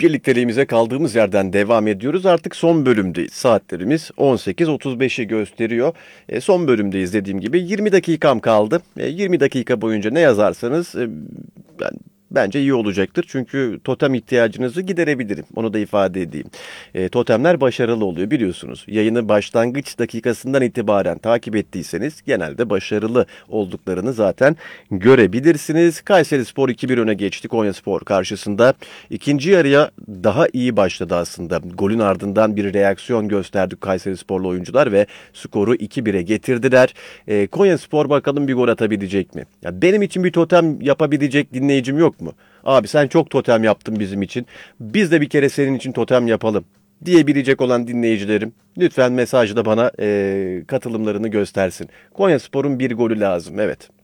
Birlikteliğimize kaldığımız yerden devam ediyoruz. Artık son bölümdeyiz. Saatlerimiz 18.35'i gösteriyor. Son bölümdeyiz dediğim gibi. 20 dakikam kaldı. 20 dakika boyunca ne yazarsanız ben bence iyi olacaktır. Çünkü totem ihtiyacınızı giderebilirim. Onu da ifade edeyim. Totemler başarılı oluyor biliyorsunuz. Yayını başlangıç dakikasından itibaren takip ettiyseniz genelde başarılı olduklarını zaten görebilirsiniz. Kayserispor 2-1 öne geçti Konyaspor karşısında. İkinci yarıya daha iyi başladı aslında. Golün ardından bir reaksiyon gösterdi Kayserisporlu oyuncular ve skoru 2-1'e getirdiler. Konyaspor bakalım bir gol atabilecek mi? Ya benim için bir totem yapabilecek dinleyicim yok mu? Abi sen çok totem yaptın bizim için. Biz de bir kere senin için totem yapalım diyebilecek olan dinleyicilerim lütfen mesajda bana katılımlarını göstersin. Konyaspor'un bir golü lazım, evet.